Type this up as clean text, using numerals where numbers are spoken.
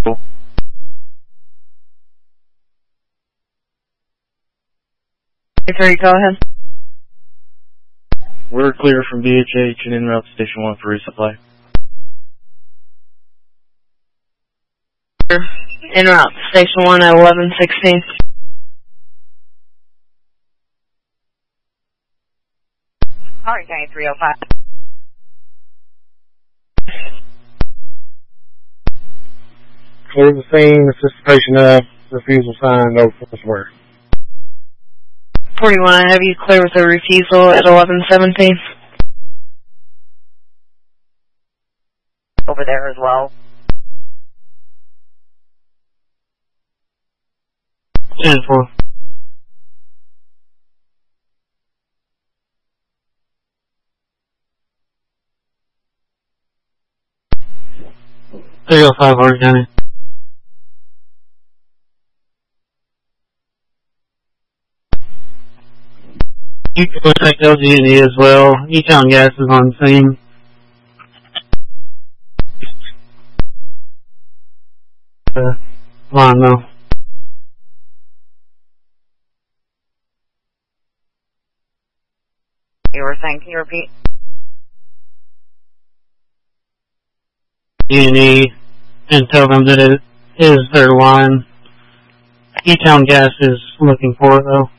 Three, go ahead. We're clear from BHH and en route to Station 1 for resupply. En route to Station 1 at 11:16. Alright, County 305. Clear the scene, anticipation of refusal sign, no elsewhere. 41, I have you clear with a refusal at 11:17. Over there as well. 10-4. There you go, 5 Orange County. You can take LG&E as well. E-Town Gas is on scene. Line though. You were saying, can you repeat? E&E and tell them that it is their line. E-Town Gas is looking for it though.